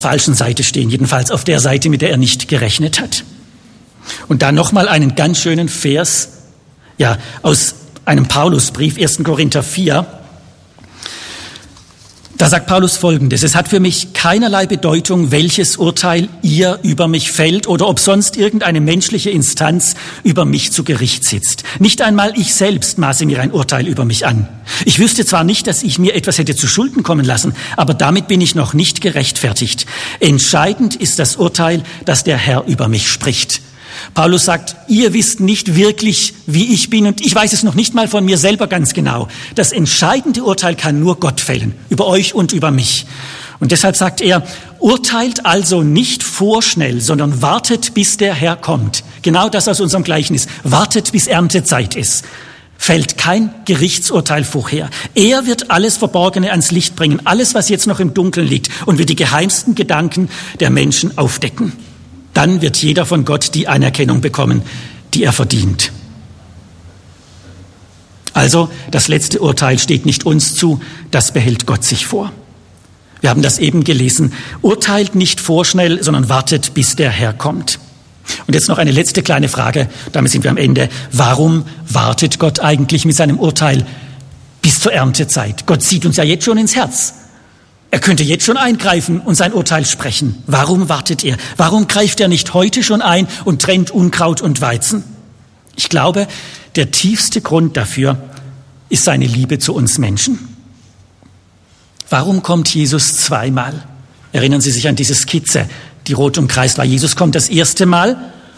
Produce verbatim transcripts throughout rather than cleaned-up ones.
falschen Seite stehen, jedenfalls auf der Seite, mit der er nicht gerechnet hat. Und dann nochmal einen ganz schönen Vers, ja, aus einem Paulusbrief, erster Korinther vier. Da sagt Paulus Folgendes: Es hat für mich keinerlei Bedeutung, welches Urteil ihr über mich fällt oder ob sonst irgendeine menschliche Instanz über mich zu Gericht sitzt. Nicht einmal ich selbst maße mir ein Urteil über mich an. Ich wüsste zwar nicht, dass ich mir etwas hätte zu Schulden kommen lassen, aber damit bin ich noch nicht gerechtfertigt. Entscheidend ist das Urteil, das der Herr über mich spricht. Paulus sagt, ihr wisst nicht wirklich, wie ich bin und ich weiß es noch nicht mal von mir selber ganz genau. Das entscheidende Urteil kann nur Gott fällen, über euch und über mich. Und deshalb sagt er, urteilt also nicht vorschnell, sondern wartet, bis der Herr kommt. Genau das aus unserem Gleichnis. Wartet, bis Erntezeit ist. Fällt kein Gerichtsurteil vorher. Er wird alles Verborgene ans Licht bringen, alles, was jetzt noch im Dunkeln liegt, und wird die geheimsten Gedanken der Menschen aufdecken. Dann wird jeder von Gott die Anerkennung bekommen, die er verdient. Also, das letzte Urteil steht nicht uns zu, das behält Gott sich vor. Wir haben das eben gelesen. Urteilt nicht vorschnell, sondern wartet, bis der Herr kommt. Und jetzt noch eine letzte kleine Frage, damit sind wir am Ende. Warum wartet Gott eigentlich mit seinem Urteil bis zur Erntezeit? Gott sieht uns ja jetzt schon ins Herz. Er könnte jetzt schon eingreifen und sein Urteil sprechen. Warum wartet er? Warum greift er nicht heute schon ein und trennt Unkraut und Weizen? Ich glaube, der tiefste Grund dafür ist seine Liebe zu uns Menschen. Warum kommt Jesus zweimal? Erinnern Sie sich an diese Skizze, die rot umkreist war. Jesus kommt das erste Mal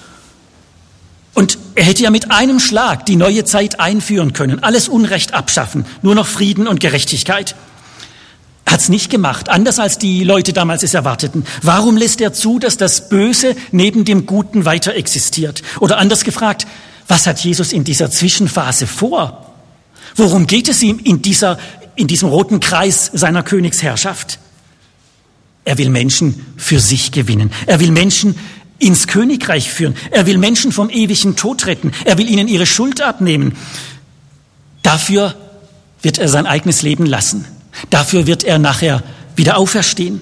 und er hätte ja mit einem Schlag die neue Zeit einführen können, alles Unrecht abschaffen, nur noch Frieden und Gerechtigkeit. Er hat es nicht gemacht, anders als die Leute damals es erwarteten. Warum lässt er zu, dass das Böse neben dem Guten weiter existiert? Oder anders gefragt, was hat Jesus in dieser Zwischenphase vor? Worum geht es ihm in dieser, in diesem roten Kreis seiner Königsherrschaft? Er will Menschen für sich gewinnen. Er will Menschen ins Königreich führen. Er will Menschen vom ewigen Tod retten. Er will ihnen ihre Schuld abnehmen. Dafür wird er sein eigenes Leben lassen. Dafür wird er nachher wieder auferstehen.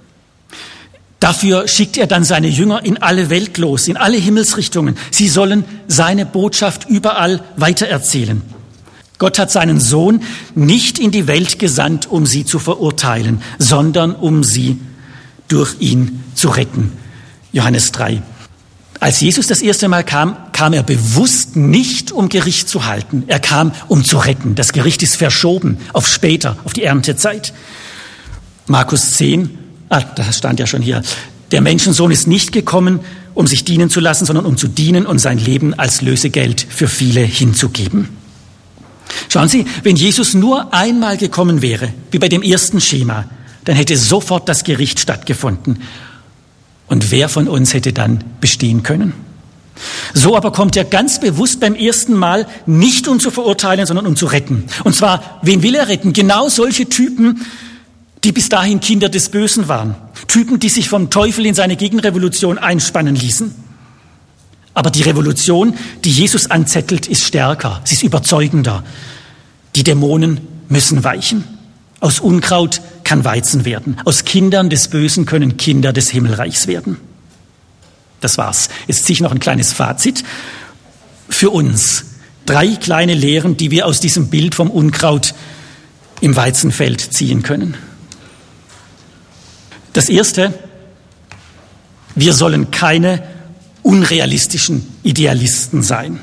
Dafür schickt er dann seine Jünger in alle Welt los, in alle Himmelsrichtungen. Sie sollen seine Botschaft überall weitererzählen. Gott hat seinen Sohn nicht in die Welt gesandt, um sie zu verurteilen, sondern um sie durch ihn zu retten. Johannes drei. Als Jesus das erste Mal kam, kam er bewusst nicht, um Gericht zu halten. Er kam, um zu retten. Das Gericht ist verschoben auf später, auf die Erntezeit. Markus zehn, ah, das stand ja schon hier. Der Menschensohn ist nicht gekommen, um sich dienen zu lassen, sondern um zu dienen und sein Leben als Lösegeld für viele hinzugeben. Schauen Sie, wenn Jesus nur einmal gekommen wäre, wie bei dem ersten Schema, dann hätte sofort das Gericht stattgefunden. Und wer von uns hätte dann bestehen können? So aber kommt er ganz bewusst beim ersten Mal nicht um zu verurteilen, sondern um zu retten. Und zwar, wen will er retten? Genau solche Typen, die bis dahin Kinder des Bösen waren. Typen, die sich vom Teufel in seine Gegenrevolution einspannen ließen. Aber die Revolution, die Jesus anzettelt, ist stärker, sie ist überzeugender. Die Dämonen müssen weichen. Aus Unkraut kann Weizen werden. Aus Kindern des Bösen können Kinder des Himmelreichs werden. Das war's. Jetzt ziehe ich noch ein kleines Fazit für uns. Drei kleine Lehren, die wir aus diesem Bild vom Unkraut im Weizenfeld ziehen können. Das erste, wir sollen keine unrealistischen Idealisten sein.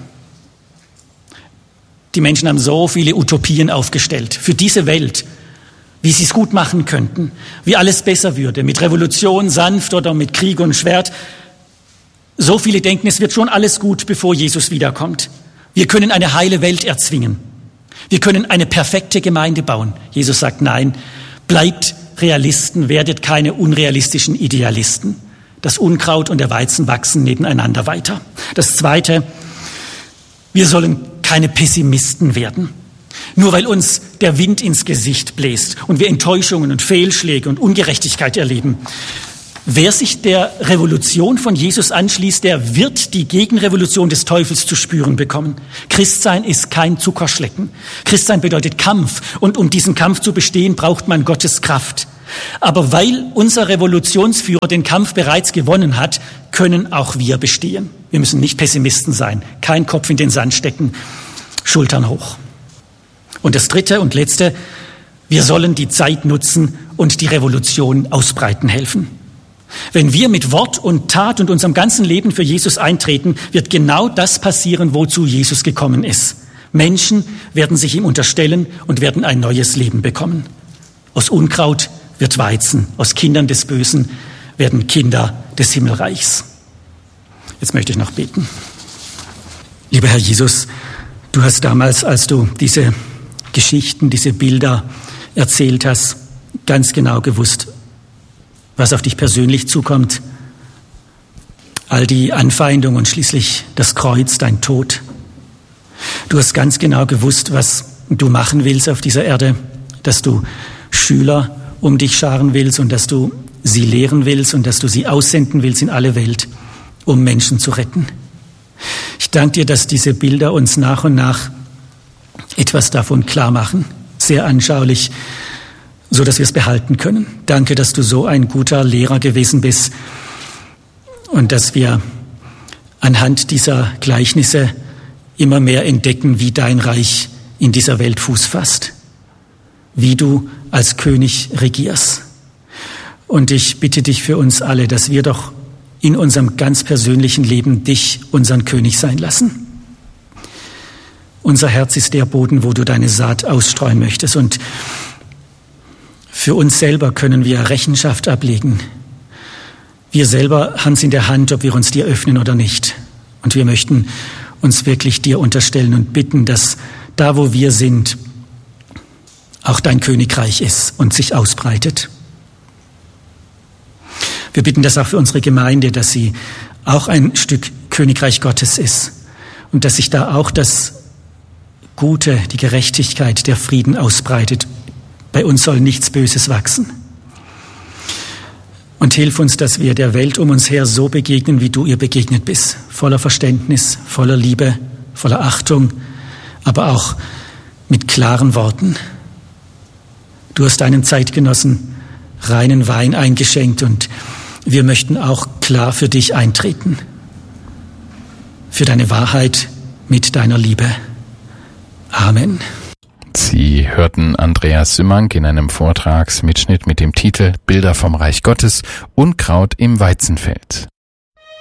Die Menschen haben so viele Utopien aufgestellt für diese Welt, wie sie es gut machen könnten, wie alles besser würde, mit Revolution sanft oder mit Krieg und Schwert. So viele denken, es wird schon alles gut, bevor Jesus wiederkommt. Wir können eine heile Welt erzwingen. Wir können eine perfekte Gemeinde bauen. Jesus sagt, nein, bleibt Realisten, werdet keine unrealistischen Idealisten. Das Unkraut und der Weizen wachsen nebeneinander weiter. Das Zweite, wir sollen keine Pessimisten werden. Nur weil uns der Wind ins Gesicht bläst und wir Enttäuschungen und Fehlschläge und Ungerechtigkeit erleben. Wer sich der Revolution von Jesus anschließt, der wird die Gegenrevolution des Teufels zu spüren bekommen. Christsein ist kein Zuckerschlecken. Christsein bedeutet Kampf. Und um diesen Kampf zu bestehen, braucht man Gottes Kraft. Aber weil unser Revolutionsführer den Kampf bereits gewonnen hat, können auch wir bestehen. Wir müssen nicht Pessimisten sein, kein Kopf in den Sand stecken, Schultern hoch. Und das Dritte und Letzte, wir sollen die Zeit nutzen und die Revolution ausbreiten helfen. Wenn wir mit Wort und Tat und unserem ganzen Leben für Jesus eintreten, wird genau das passieren, wozu Jesus gekommen ist. Menschen werden sich ihm unterstellen und werden ein neues Leben bekommen. Aus Unkraut wird Weizen, aus Kindern des Bösen werden Kinder des Himmelreichs. Jetzt möchte ich noch beten. Lieber Herr Jesus, du hast damals, als du diese Geschichten, diese Bilder erzählt hast, ganz genau gewusst, was auf dich persönlich zukommt. All die Anfeindung und schließlich das Kreuz, dein Tod. Du hast ganz genau gewusst, was du machen willst auf dieser Erde, dass du Schüler um dich scharen willst und dass du sie lehren willst und dass du sie aussenden willst in alle Welt, um Menschen zu retten. Ich danke dir, dass diese Bilder uns nach und nach etwas davon klar machen, sehr anschaulich, so dass wir es behalten können. Danke, dass du so ein guter Lehrer gewesen bist und dass wir anhand dieser Gleichnisse immer mehr entdecken, wie dein Reich in dieser Welt Fuß fasst, wie du als König regierst. Und ich bitte dich für uns alle, dass wir doch in unserem ganz persönlichen Leben dich, unseren König, sein lassen. Unser Herz ist der Boden, wo du deine Saat ausstreuen möchtest. Und für uns selber können wir Rechenschaft ablegen. Wir selber haben es in der Hand, ob wir uns dir öffnen oder nicht. Und wir möchten uns wirklich dir unterstellen und bitten, dass da, wo wir sind, auch dein Königreich ist und sich ausbreitet. Wir bitten das auch für unsere Gemeinde, dass sie auch ein Stück Königreich Gottes ist und dass sich da auch das Gute, die Gerechtigkeit, der Frieden ausbreitet. Bei uns soll nichts Böses wachsen. Und hilf uns, dass wir der Welt um uns her so begegnen, wie du ihr begegnet bist. Voller Verständnis, voller Liebe, voller Achtung, aber auch mit klaren Worten. Du hast deinen Zeitgenossen reinen Wein eingeschenkt und wir möchten auch klar für dich eintreten. Für deine Wahrheit mit deiner Liebe. Amen. Sie hörten Andreas Sümmank in einem Vortragsmitschnitt mit dem Titel Bilder vom Reich Gottes, Unkraut im Weizenfeld.